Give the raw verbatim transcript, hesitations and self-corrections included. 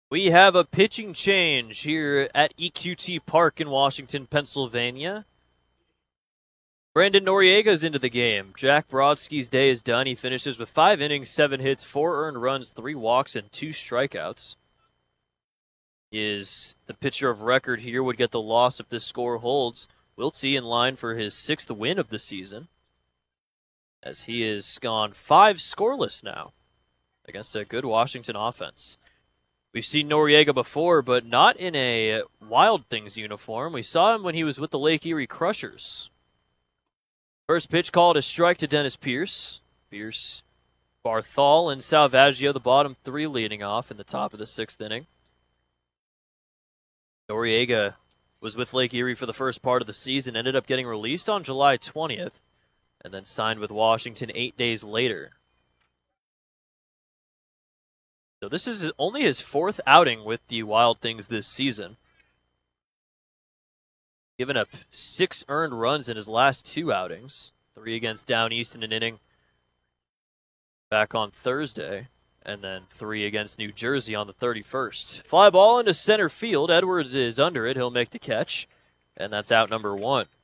We have a pitching change here at E Q T Park in Washington, Pennsylvania. Brandon Noriega's into the game. Jack Brodsky's day is done. He finishes with five innings, seven hits, four earned runs, three walks, and two strikeouts. He is the pitcher of record here, would get the loss if this score holds. Wiltsey in line for his sixth win of the season, as he has gone five scoreless now against a good Washington offense. We've seen Noriega before, but not in a Wild Things uniform. We saw him when he was with the Lake Erie Crushers. First pitch called a strike to Dennis Pierce. Pierce, Barthol, and Salvaggio, the bottom three, leading off in the top of the sixth inning. Noriega was with Lake Erie for the first part of the season, ended up getting released on July twentieth, and then signed with Washington eight days later. So this is only his fourth outing with the Wild Things this season. Given up six earned runs in his last two outings. Three against Down East in an inning back on Thursday, and then three against New Jersey on the thirty-first. Fly ball into center field. Edwards is under it. He'll make the catch, and that's out number one.